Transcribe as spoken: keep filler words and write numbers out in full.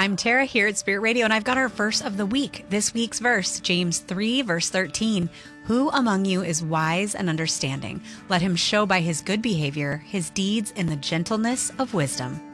I'm Tara here at Spirit Radio, and I've got our verse of the week. This week's verse, James three, verse thirteen. Who among you is wise and understanding? Let him show by his good behavior his deeds in the gentleness of wisdom.